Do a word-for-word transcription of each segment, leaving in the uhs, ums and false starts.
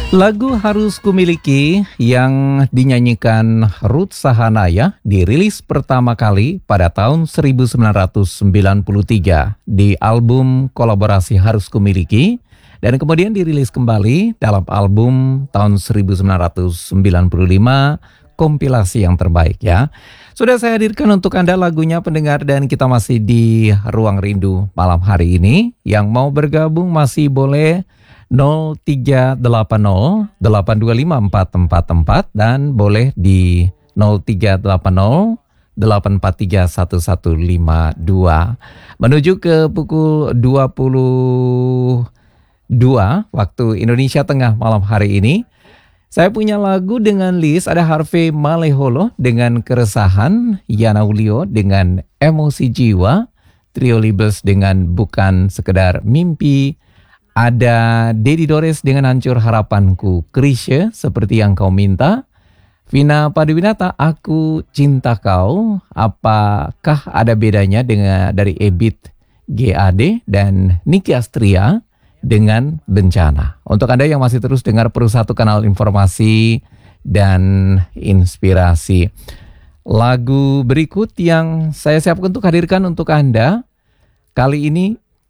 Lagu Harus Kumiliki yang dinyanyikan Ruth Sahanaya dirilis pertama kali pada tahun seribu sembilan ratus sembilan puluh tiga di album kolaborasi Harus Kumiliki dan kemudian dirilis kembali dalam album tahun seribu sembilan ratus sembilan puluh lima kompilasi yang terbaik ya. Sudah saya hadirkan untuk Anda lagunya pendengar dan kita masih di Ruang Rindu malam hari ini. Yang mau bergabung masih boleh nol tiga delapan nol delapan dua lima empat empat empat dan boleh di nol tiga delapan nol delapan empat tiga satu satu lima dua. Menuju ke pukul dua puluh dua waktu Indonesia Tengah malam hari ini. Saya punya lagu dengan list, ada Harvey Maleholo dengan Keresahan, Yana Ulio dengan Emosi Jiwa, Trio Libes dengan Bukan Sekedar Mimpi, ada Dedi Dores dengan Hancur Harapanku, Krisye Seperti Yang Kau Minta, Vina Paduwinata Aku Cinta Kau, Apakah Ada Bedanya dengan dari Ebit G A D, dan Niki Astria dengan Bencana. Untuk Anda yang masih terus dengar Perlu Satu Kanal Informasi dan Inspirasi, lagu berikut yang saya siapkan untuk hadirkan untuk Anda kali ini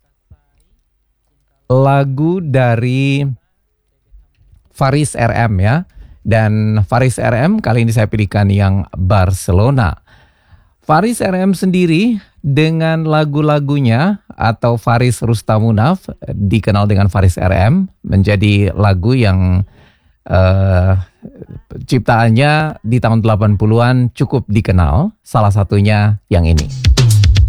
lagu dari Faris R M ya. Dan Faris R M kali ini saya pilihkan yang Barcelona. Faris R M sendiri dengan lagu-lagunya atau Faris Rustamunaf dikenal dengan Faris R M, menjadi lagu yang uh, ciptaannya di tahun delapan puluhan cukup dikenal. Salah satunya yang ini.